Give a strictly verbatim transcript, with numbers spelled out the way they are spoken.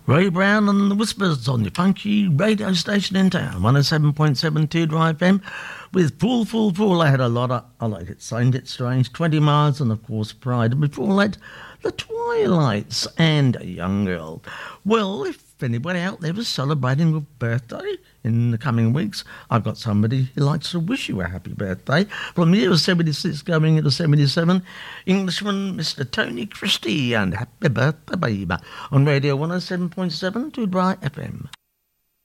Ray Brown and the Whispers on your funky radio station in town, one oh seven point seven two Drive F M, with Fool, Fool, Fool. I had a lot of, I like it, Signed It Strange, twenty miles, and of course Pride. And before that, The Twilights and A Young Girl. Well, if anybody out there is celebrating a birthday in the coming weeks, I've got somebody who likes to wish you a happy birthday. From the year of seventy-six going into seventy-seven, Englishman Mister Tony Christie, and happy birthday, baby, on Radio one oh seven point seven to Dry F M.